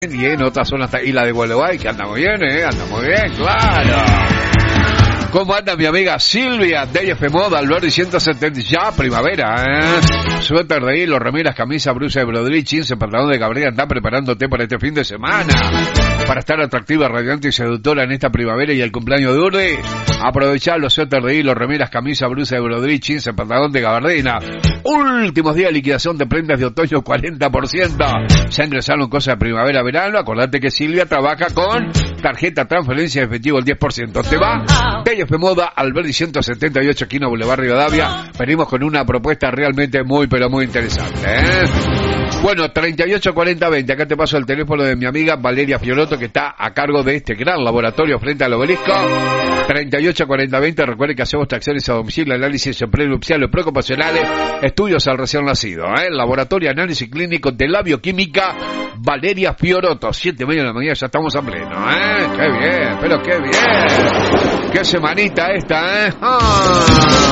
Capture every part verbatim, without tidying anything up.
Y en otras zonas está Isla de Gualeguay, que anda muy bien, ¿eh? Anda muy bien, claro. ¿Cómo anda mi amiga Silvia de I F Moda, Alberdi ciento setenta? Ya primavera, ¿eh? Suéter de hilo, remeras, camisa, blusa de brodrí, jeans, pantalón de Gabriela. Anda preparándote para este fin de semana. Para estar atractiva, radiante y seductora en esta primavera y el cumpleaños de Urdi. Aprovechar los suéter de hilo, remeras, camisa, blusa de brodrí, jeans, pantalón de Gabardina. Últimos días de liquidación de prendas de otoño, cuarenta por ciento. Ya ingresaron cosas de primavera, verano. Acordate que Silvia trabaja con tarjeta, transferencia de efectivo el diez por ciento. ¿Te va? De I F Moda, Alberdi ciento setenta y ocho, esquina Boulevard Rivadavia. Venimos con una propuesta realmente muy, pero muy interesante, ¿eh? Bueno, treinta y ocho cuarenta veinte. Acá te paso el teléfono de mi amiga Valeria Fiorotto, que está a cargo de este gran laboratorio frente al obelisco. treinta y ocho cuarenta veinte. Recuerde que hacemos tracciones a domicilio, análisis prenupciales, preocupacionales, estudios al recién nacido, ¿eh? Laboratorio análisis clínico de la bioquímica Valeria Fiorotto. Siete y media de la mañana ya estamos a pleno, ¿eh? Qué bien, pero qué bien. Qué semanita esta, ¿eh? ¡Ah!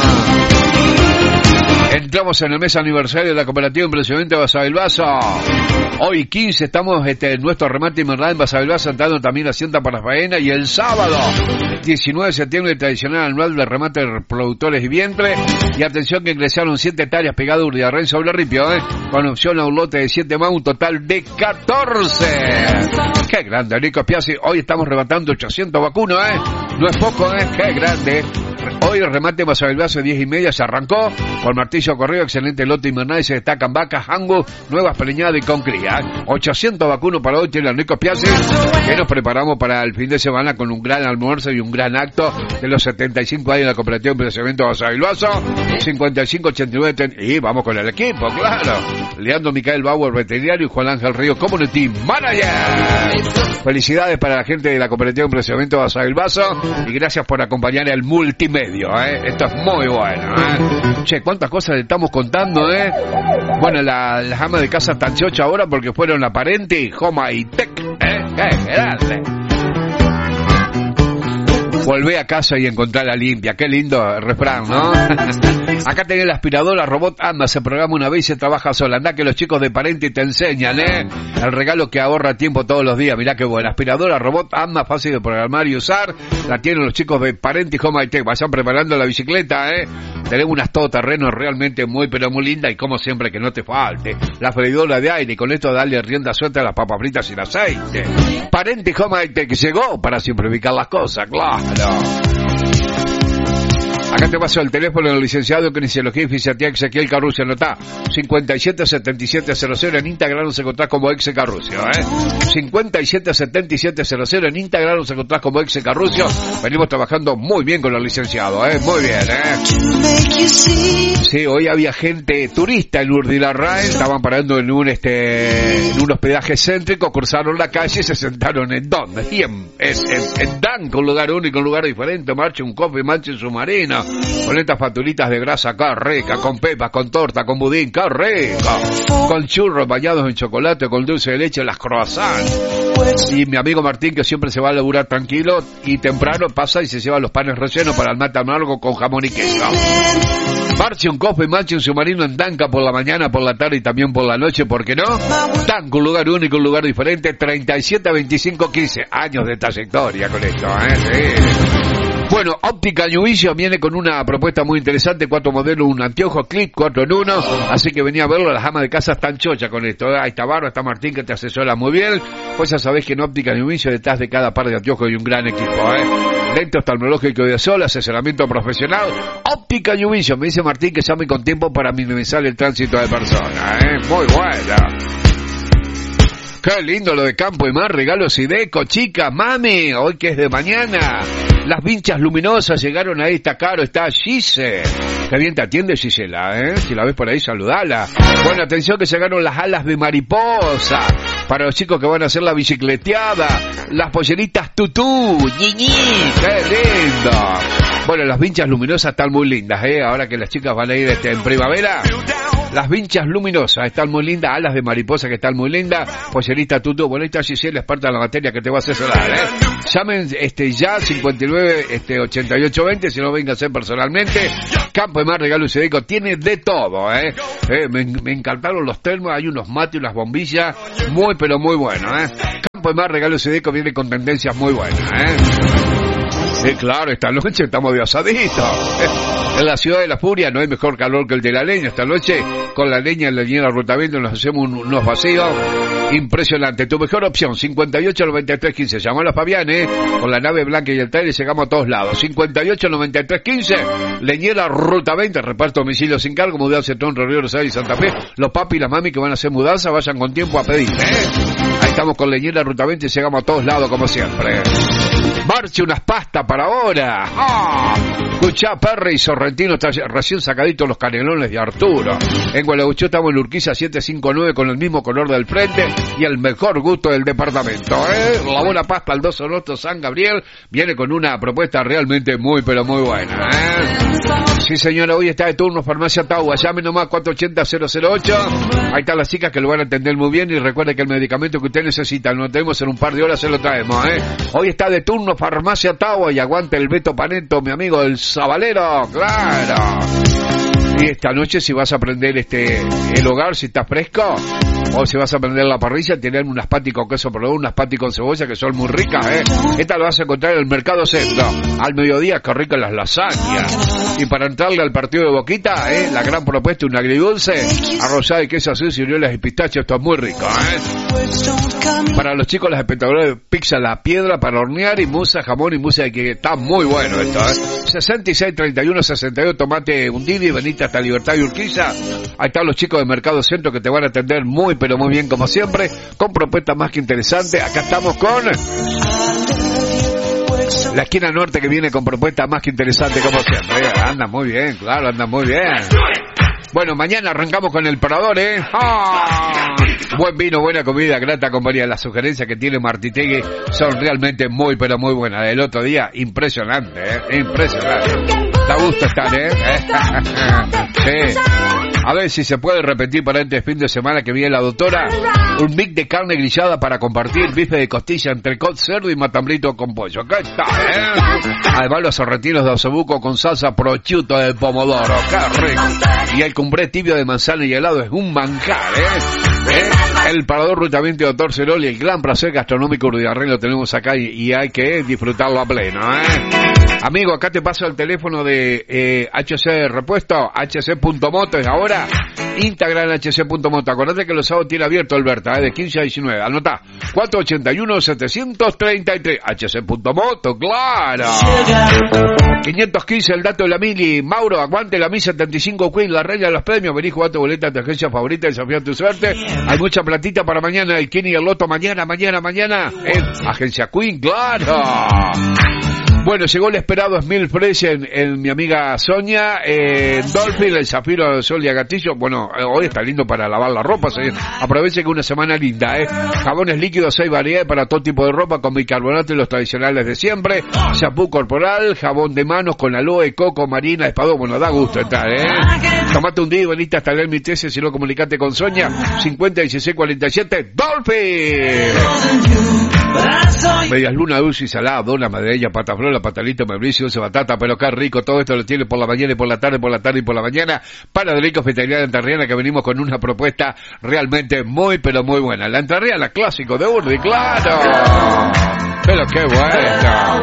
Entramos en el mes aniversario de la cooperativa Impresionante Basavilbaso. Hoy quince estamos este, en nuestro remate invernal en Basavilbaso, entrando también Hacienda para faena. Y el sábado diecinueve de septiembre, el tradicional anual de remate de productores y vientre. Y atención que ingresaron siete hectáreas pegadas de Urdiarren sobre Ripio, ¿eh? Con opción a un lote de siete más, un total de catorce. ¡Qué grande, Nico Piazzi! Hoy estamos rematando ochocientos vacunos, ¿eh? No es poco, ¿eh? ¡Qué grande! Hoy el remate Basavilbaso diez y media se arrancó con martillo corrido, excelente lote invernal y se destacan vacas, angus, nuevas preñadas y con cría. ochocientos vacunos para hoy tiene el Nico Piazzi, que nos preparamos para el fin de semana con un gran almuerzo y un gran acto de los setenta y cinco años de la cooperativa Emprendimiento Basavilbaso. cincuenta y cinco ochenta y nueve y vamos con el equipo, claro. Leandro Micael Bauer, veterinario, y Juan Ángel Río, Community Manager. Felicidades para la gente de la cooperativa Emprendimiento Basavilbaso y gracias por acompañar el multimedio, ¿eh? Esto es muy bueno, ¿eh? Che, cuántas cosas le estamos contando, ¿eh? Bueno, la, las amas de casa están chocha ahora porque fueron la Parenti, Homa y Tech, ¿eh? ¡Qué grande! Volvé a casa y encontrarla limpia. Qué lindo refrán, ¿no? Acá tenés la aspiradora robot Anda, se programa una vez y se trabaja sola. Andá que los chicos de Parenti te enseñan, ¿eh? El regalo que ahorra tiempo todos los días. Mirá qué buena. Aspiradora robot Anda, fácil de programar y usar. La tienen los chicos de Parenti Home Tech. Vayan preparando la bicicleta, ¿eh? Tenemos unas todoterrenos realmente muy, pero muy lindas y como siempre que no te falte. La freidora de aire y con esto darle rienda suelta a las papas fritas sin aceite. Parenti Home Tech llegó para simplificar las cosas, claro. Acá te paso el teléfono del licenciado en Kinesiología y Fisiatría Ezequiel Carrucio, anotá cincuenta y siete setenta y siete cero cero, en Instagram nos encontrás como Exe Carrucio, ¿eh? cincuenta y siete setenta y siete cero cero, en Instagram nos encontrás como Exe Carrucio. Venimos trabajando muy bien con el licenciado, ¿eh? Muy bien, ¿eh? Sí, hoy había gente turista en Urdilarraen, estaban parando en un este en un hospedaje céntrico, cruzaron la calle y se sentaron en donde, y en, en, en, en Dan, con lugar único, un lugar diferente, marche un coffee, marche submarino. Con estas facturitas de grasa, qué rica, con pepas, con torta, con budín, qué rica, con churros bañados en chocolate, con dulce de leche, las croissants. Y mi amigo Martín, que siempre se va a laburar tranquilo y temprano, pasa y se lleva los panes rellenos para el mate amargo con jamón y queso. Marche un coffee, marche un submarino en Danca por la mañana, por la tarde y también por la noche, ¿por qué no? Danca, un lugar único, un lugar diferente, treinta y siete veinticinco quince, años de trayectoria con esto, ¿eh? Sí. Bueno, Óptica New Vision viene con una propuesta muy interesante, cuatro modelos, un anteojo, clip, cuatro en uno, así que venía a verlo, las amas de casa están chocha con esto, ¿eh? Ahí está Barro, está Martín que te asesora muy bien, pues ya sabés que en Óptica New Vision detrás de cada par de anteojos hay un gran equipo, ¿eh? Lentes oftalmológicos de sol, asesoramiento profesional, Óptica New Vision, me dice Martín que llame con tiempo para minimizar el tránsito de personas, ¿eh? Muy buena. Qué lindo lo de Campo y Mar, regalos y deco, chicas, mami, hoy que es de mañana. Las vinchas luminosas llegaron ahí, está caro, está Gise. Qué bien te atiende Gisela, ¿eh? Si la ves por ahí, saludala. Bueno, atención que llegaron las alas de mariposa. Para los chicos que van a hacer la bicicleteada. Las polleritas tutú, ñiñi, qué lindo. Bueno, las vinchas luminosas están muy lindas, ¿eh? Ahora que las chicas van a ir este, en primavera. Las vinchas luminosas están muy lindas, alas de mariposa que están muy lindas, pollerita tutu, bueno, ahí está Giselle, experta en la materia que te va a asesorar, ¿eh? Llamen este, ya, cincuenta y nueve, este, ochenta y ocho veinte, si no vénganse personalmente. Campo de Mar Regalo y Sedeco tiene de todo, ¿eh? eh me, me encantaron los termos, hay unos mates y unas bombillas, muy pero muy buenos, ¿eh? Campo de Mar Regalo y Sedeco viene con tendencias muy buenas, ¿eh? Sí, claro, esta noche estamos de asadito. En la ciudad de la furia no hay mejor calor que el de la leña. Esta noche, con la leña en la leñera Rutavento, nos hacemos un, unos vacíos impresionantes. Tu mejor opción, cincuenta y ocho noventa y tres quince. Llamó a la Fabián, ¿eh? Con la nave blanca y el trailer llegamos a todos lados. cincuenta y ocho noventa y tres quince. Leñera Rutavento, reparto domicilio sin cargo, mudanza en Río Rosario y Santa Fe. Los papi y las mami que van a hacer mudanza, vayan con tiempo a pedir, ¿eh? Ahí estamos con Leñera Rutavento y llegamos a todos lados como siempre. Marche unas pastas para ahora. ¡Ah! Escuchá, Perry y Sorrentino está recién sacadito los canelones de Arturo. En Gualeguaychú estamos en Urquiza setecientos cincuenta y nueve con el mismo color del frente y el mejor gusto del departamento, ¿eh? La buena pasta al dos Honosto San Gabriel viene con una propuesta realmente muy pero muy buena, ¿eh? Sí, señora, hoy está de turno Farmacia Taua. Llame nomás cuatro ochenta cero cero ocho. Ahí están las chicas que lo van a atender muy bien y recuerde que el medicamento que usted necesita lo tenemos en un par de horas, se lo traemos, ¿eh? Hoy está de turno Farmacia Taua y aguante el Beto Paneto, mi amigo del Zabalero, claro. Y esta noche si vas a prender este el hogar, si está fresco, o si vas a prender la parrilla, tienen unas patis con queso por unas patis con cebolla que son muy ricas, ¿eh? Esta la vas a encontrar en el Mercado Centro. Al mediodía, que ricas las lasañas. Y para entrarle al partido de Boquita, ¿eh? La gran propuesta, un agridulce, arrollado de queso azul, ciruelas y pistachos, esto es muy rico, ¿eh? Para los chicos, las espectaculares pizza La Piedra para hornear y musa, jamón y musa, que está muy bueno esto, ¿eh? sesenta y seis treinta y uno sesenta y dos, tomate hundido y venite hasta Libertad y Urquiza. Ahí están los chicos de Mercado Centro que te van a atender muy pero muy bien como siempre, con propuestas más que interesantes. Acá estamos con la esquina norte que viene con propuestas más que interesantes como siempre. Anda muy bien, claro, anda muy bien. Bueno, mañana arrancamos con el Parador, ¿eh? ¡Ah! Buen vino, buena comida, grata compañía. Las sugerencias que tiene Martitegui son realmente muy, pero muy buenas. El otro día, impresionante, ¿eh? Impresionante. Da gusto estar, ¿eh? Sí. A ver si se puede repetir para este fin de semana que viene la doctora. Un mix de carne grillada para compartir, bife de costilla, entrecot, cerdo y matambrito con pollo. Acá está, ¿eh? Además los sorrentinos de osobuco con salsa prosciutto de pomodoro. ¡Qué rico! Y el cumbré tibio de manzana y helado es un manjar, ¿eh? ¿Eh? El Parador Rutavento Doctor Cerol y el gran placer gastronómico Urdiarrén lo tenemos acá y, y hay que disfrutarlo a pleno, ¿eh? Amigo, acá te paso el teléfono de eh, H C Repuesto, H C punto moto es ahora, Instagram H C punto moto. Acordate que los sábados tiene abierto Alberta, ¿eh? De quince a diecinueve. Anotá, cuatro ochenta y uno setecientos treinta y tres, H C punto moto, claro. quinientos quince el dato de la mili. Mauro, aguante la mil setenta y cinco Queen, la reina de los premios. Vení, jugá tu boleta de tu agencia favorita, desafía tu suerte. Hay mucha platita para mañana, el Kini y el Loto mañana, mañana, mañana. En Agencia Queen, claro. Bueno, llegó el esperado Smil Fresh en, en mi amiga Sonia, eh, Dolphin, el Zafiro de Sol y Agatillo. Bueno, eh, hoy está lindo para lavar la ropa, ¿sí? Aproveche que una semana linda, ¿eh? Jabones líquidos, seis variedades para todo tipo de ropa, con bicarbonato y los tradicionales de siempre. Shampoo corporal, jabón de manos con aloe, coco, marina, espadón. Bueno, da gusto estar, ¿eh? Tomate un día y veniste hasta el mi trece, si no comunicate con Sonia, cincuenta dieciséis cuarenta y siete, Dolphin. Medias luna dulce y salada, dona, madeira, pataflola, patalito, mauricio, dulce batata, pero qué rico, todo esto lo tiene por la mañana y por la tarde, por la tarde y por la mañana, para Delico Hospitalidad de Enterriana, que venimos con una propuesta realmente muy, pero muy buena. La Enterriana, clásico de Urdi, claro, pero qué bueno.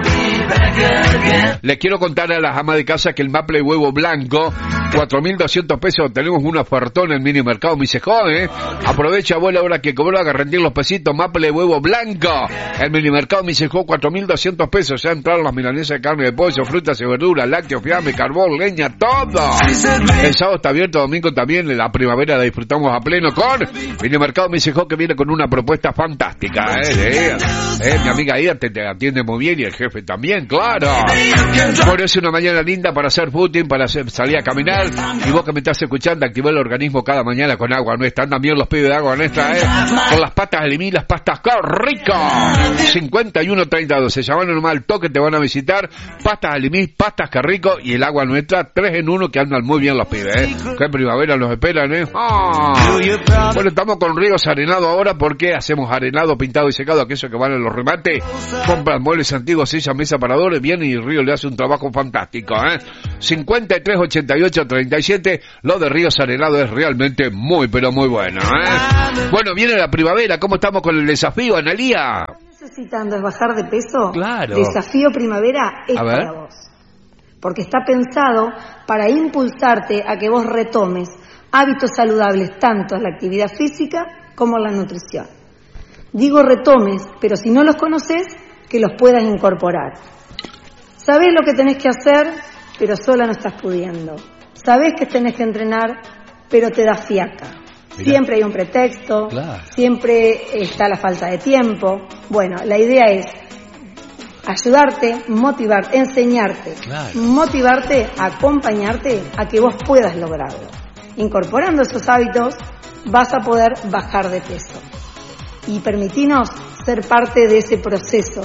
Les quiero contar a las amas de casa que el maple huevo blanco, cuatro mil doscientos pesos, tenemos un ofertón en el mini mercado Misejón, ¿eh? Aprovecha, abuela, ahora que cobró, haga rendir los pesitos, maple huevo blanco. El minimercado Misejó, cuatro mil doscientos pesos. Ya entraron las milanesas de carne de pollo, frutas y verduras, lácteos, fiambre, carbón, leña, todo. El sábado está abierto, domingo también. La primavera la disfrutamos a pleno con minimercado Misejó, que viene con una propuesta fantástica, ¿eh? Eh, eh mi amiga Ida te, te atiende muy bien y el jefe también. también, claro. Bueno, es una mañana linda para hacer footing, para hacer, salir a caminar. Y vos que me estás escuchando, activar el organismo cada mañana con agua nuestra. Andan bien los pibes de agua nuestra, ¿eh? Con las pastas de Limí, las pastas ¡qué rico! cincuenta y uno treinta y dos. Se llaman nomás al toque, te van a visitar. Pastas de Limí, pastas ¡qué rico! Y el agua nuestra, tres en uno, que andan muy bien los pibes, ¿eh? Qué primavera nos esperan, ¿eh? ¡Ah! Bueno, estamos con Ríos Arenado ahora porque hacemos arenado, pintado y secado, aquellos que van en los remates, compran muebles antiguos, sillas, mesa, paradores, viene y Río le hace un trabajo fantástico, ¿eh? cincuenta y tres ochenta y ocho treinta y siete, lo de Ríos Arenado es realmente muy, pero muy bueno, ¿eh? Bueno, viene la primavera, ¿cómo estamos con el desafío, Analía? Necesitando es bajar de peso. Claro. Desafío primavera es para vos. Porque está pensado para impulsarte a que vos retomes hábitos saludables, tanto en la actividad física como en la nutrición. Digo retomes, pero si no los conoces, que los puedas incorporar. Sabés lo que tenés que hacer, pero sola no estás pudiendo. Sabés que tenés que entrenar, pero te da fiaca. Mirá. Siempre hay un pretexto, claro. Siempre está la falta de tiempo. Bueno, la idea es ayudarte, motivarte, enseñarte, claro. Motivarte, acompañarte a que vos puedas lograrlo. Incorporando esos hábitos, vas a poder bajar de peso. Y permitinos ser parte de ese proceso.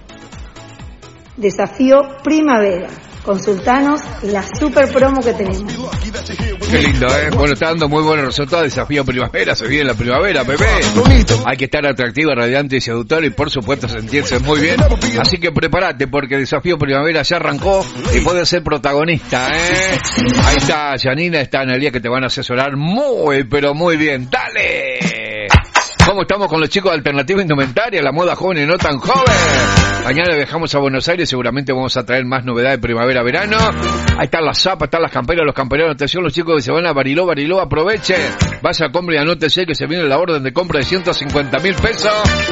Desafío primavera. Consultanos la super promo que tenemos. Qué lindo, ¿eh? Bueno, está dando muy buenos resultados. Desafío primavera, se viene la primavera, bebé. Hay que estar atractiva, radiante y seductora y por supuesto sentirse muy bien. Así que prepárate porque Desafío Primavera ya arrancó y puedes ser protagonista, ¿eh? Ahí está Janina, está Analia que te van a asesorar muy, pero muy bien. ¡Dale! ¿Cómo estamos con los chicos de Alternativa Indumentaria? La moda joven y no tan joven. Mañana viajamos a Buenos Aires, seguramente vamos a traer más novedades de primavera-verano. Ahí están las zapas, están las camperas, los camperos. Atención, los chicos que se van a Bariló, Bariló, aprovechen. Vaya, compre y anótese que se viene la orden de compra de ciento cincuenta mil pesos.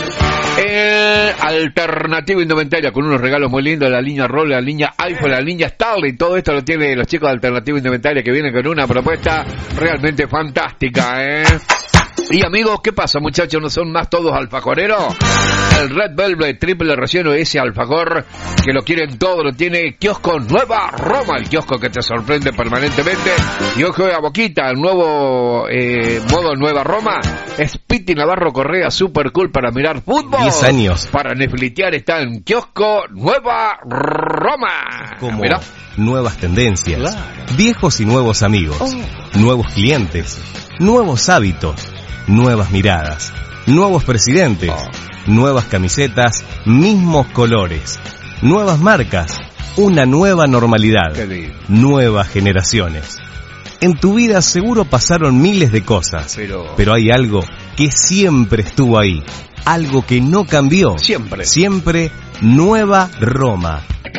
El Alternativa Indumentaria con unos regalos muy lindos, la línea Roll, la línea iPhone, la línea Starlink, todo esto lo tienen los chicos de Alternativa Indumentaria que vienen con una propuesta realmente fantástica, ¿eh? Y amigos, ¿qué pasa, muchachos? ¿No son más todos alfajoreros? El Red Velvet triple relleno, ese alfajor que lo quieren todo, lo tiene Kiosco Nueva Roma, el kiosco que te sorprende permanentemente. Y ojo a boquita, el nuevo eh, modo Nueva Roma es Piti Navarro Correa, super cool para mirar fútbol. diez años. Para neflitear está en Kiosco Nueva Roma. Como Mirá. Nuevas tendencias, Claro. Viejos y nuevos amigos, oh. Nuevos clientes, nuevos hábitos, nuevas miradas, nuevos presidentes, oh. Nuevas camisetas, mismos colores, nuevas marcas, una nueva normalidad, nuevas generaciones. En tu vida seguro pasaron miles de cosas, pero... pero hay algo que siempre estuvo ahí, algo que no cambió, siempre, siempre Nueva Roma.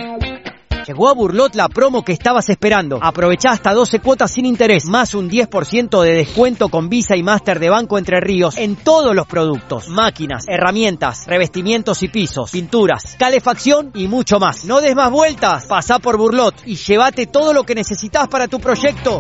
Llegó a Burlot la promo que estabas esperando. Aprovechá hasta doce cuotas sin interés, más un diez por ciento de descuento con Visa y Master de Banco Entre Ríos en todos los productos. Máquinas, herramientas, revestimientos y pisos, pinturas, calefacción y mucho más. No des más vueltas, pasá por Burlot y llévate todo lo que necesitas para tu proyecto.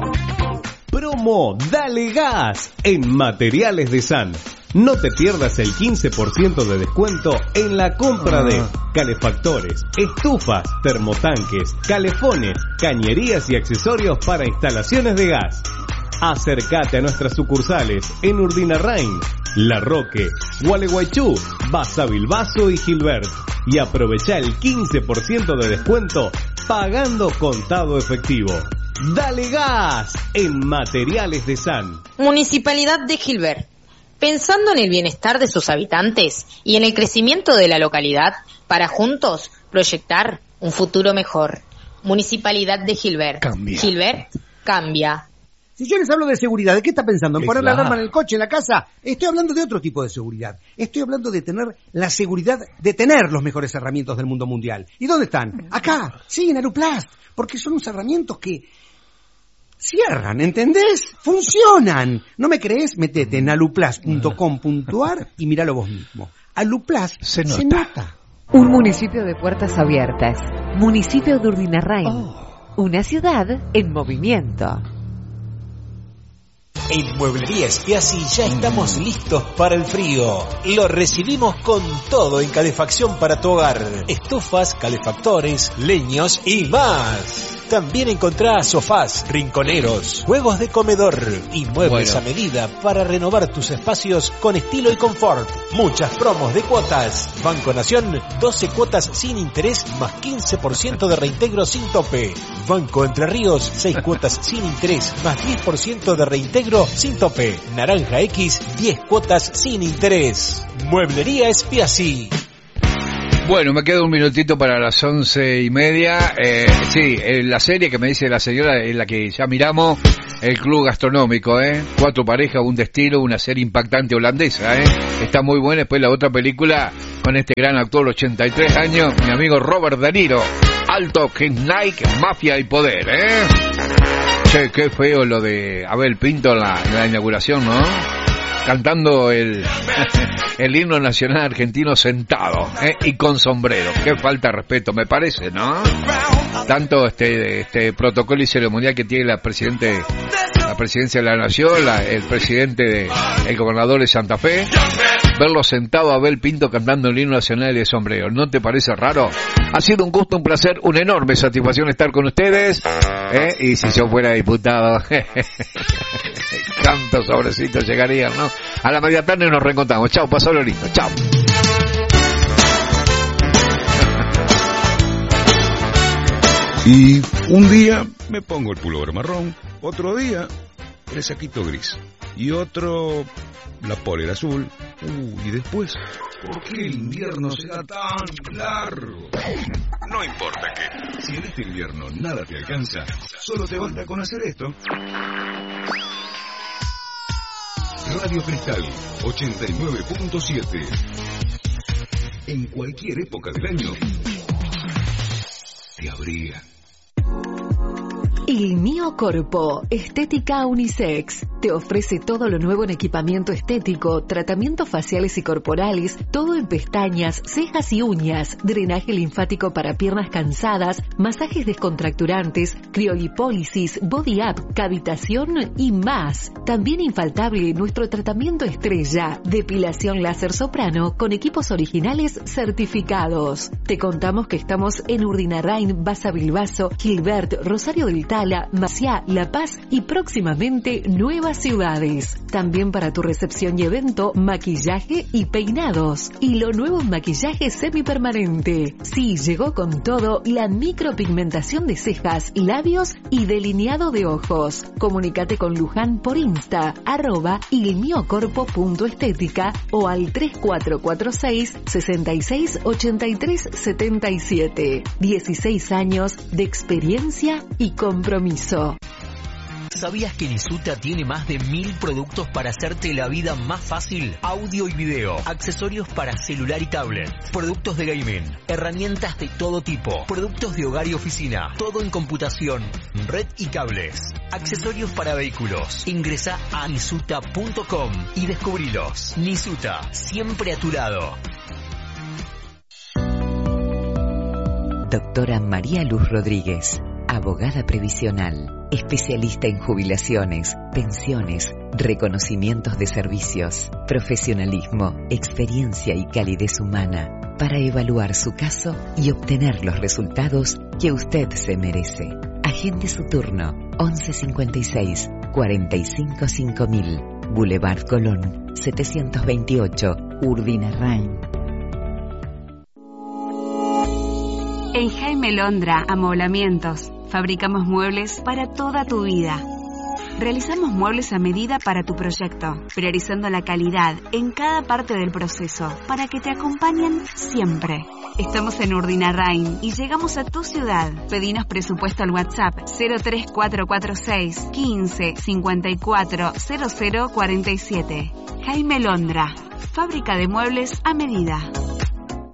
Promo Dale Gas en Materiales de San. No te pierdas el quince por ciento de descuento en la compra de calefactores, estufas, termotanques, calefones, cañerías y accesorios para instalaciones de gas. Acércate a nuestras sucursales en Urdinarrain, La Roque, Gualeguaychú, Basavilbaso y Gilbert y aprovecha el quince por ciento de descuento pagando contado efectivo. Dale Gas en Materiales de San. Municipalidad de Gilbert. Pensando en el bienestar de sus habitantes y en el crecimiento de la localidad, para juntos proyectar un futuro mejor. Municipalidad de Gilbert. Cambia. Gilbert cambia. Si yo les hablo de seguridad, ¿de qué está pensando? ¿En Es poner la claro. alarma en el coche, en la casa? Estoy hablando de otro tipo de seguridad. Estoy hablando de tener la seguridad de tener los mejores herramientas del mundo mundial. ¿Y dónde están? Acá, sí, en Aeroplast. Porque son unos herramientas que cierran, ¿entendés? Funcionan. ¿No me crees? Metete en aluplast punto com punto ar y míralo vos mismo. Aluplast Se nota. se nota. Un municipio de puertas abiertas. Municipio de Urdinarrain. Oh. Una ciudad en movimiento. En Mueblería Spiazzi ya estamos listos para el frío. Lo recibimos con todo en calefacción para tu hogar. Estufas, calefactores, leños y más. También encontrás sofás, rinconeros, juegos de comedor y muebles bueno. a medida para renovar tus espacios con estilo y confort. Muchas promos de cuotas. Banco Nación, doce cuotas sin interés más quince por ciento de reintegro sin tope. Banco Entre Ríos, seis cuotas sin interés más diez por ciento de reintegro sin tope. Naranja X, diez cuotas sin interés. Mueblería Spiazzi. Bueno, me queda un minutito para las once y media. Eh, sí, eh, la serie que me dice la señora es la que ya miramos, El Club Gastronómico, ¿eh? Cuatro parejas, un destino, una serie impactante holandesa, ¿eh? Está muy buena. Después la otra película con este gran actor, ochenta y tres años, mi amigo Robert De Niro. Alto Nike, Mafia y Poder, ¿eh? Che, qué feo lo de Abel Pinto en la, en la inauguración, ¿no? Cantando el el himno nacional argentino sentado, ¿eh? Y con sombrero. Qué falta de respeto, me parece, ¿no? Tanto este este protocolo y ceremonial que tiene la presidente la presidencia de la nación, la, el presidente de, el gobernador de Santa Fe, verlo sentado a Abel Pinto cantando el himno nacional de sombrero. ¿No te parece raro? Ha sido un gusto, un placer, una enorme satisfacción estar con ustedes, ¿eh? Y si yo fuera diputado, tantos sobrecitos llegarían, ¿no? A la media tarde nos reencontramos. Chao, pasalo lindo. Chao. Y un día me pongo el pullover marrón, otro día el saquito gris y otro la polera azul. Uh, y después, ¿por qué el invierno será tan largo? No importa qué, si en este invierno nada te alcanza, solo te basta con hacer esto. Radio Cristal ochenta y nueve punto siete. En cualquier época del año te abriga. Il Mio Corpo, estética unisex, te ofrece todo lo nuevo en equipamiento estético, tratamientos faciales y corporales, todo en pestañas, cejas y uñas, drenaje linfático para piernas cansadas, masajes descontracturantes, criolipólisis, body up, cavitación y más. También infaltable nuestro tratamiento estrella, depilación láser soprano con equipos originales certificados. Te contamos que estamos en Urdinarrain, Baza Bilbaso, Gilbert, Rosario del Tala, Maciá, La Paz y próximamente nuevas ciudades. También para tu recepción y evento, maquillaje y peinados. Y lo nuevo en maquillaje semipermanente. Sí, llegó con todo la micropigmentación de cejas, labios y delineado de ojos. Comunícate con Luján por Insta, arroba ilmiocorpo.estética o al tres cuatro cuatro seis, seis seis ocho tres siete siete. dieciséis años de experiencia y compromiso. ¿Sabías que Nisuta tiene más de mil productos para hacerte la vida más fácil? Audio y video, accesorios para celular y tablet, productos de gaming, herramientas de todo tipo, productos de hogar y oficina, todo en computación, red y cables, accesorios para vehículos. Ingresa a nisuta punto com y descubrilos. Nisuta, siempre a tu lado. Doctora María Luz Rodríguez, abogada previsional. Especialista en jubilaciones, pensiones, reconocimientos de servicios, profesionalismo, experiencia y calidez humana para evaluar su caso y obtener los resultados que usted se merece. Agende su turno once cincuenta y seis, cuarenta y cinco cinco mil, Boulevard Colón, setecientos veintiocho, Urdinarrain. En Jaime Londra Amoblamientos fabricamos muebles para toda tu vida. Realizamos muebles a medida para tu proyecto, priorizando la calidad en cada parte del proceso para que te acompañen siempre. Estamos en Urdinarrain y llegamos a tu ciudad. Pedinos presupuesto al WhatsApp cero tres cuatro cuatro seis, quince, cincuenta y cuatro, cero cero cuarenta y siete. Jaime Londra, fábrica de muebles a medida.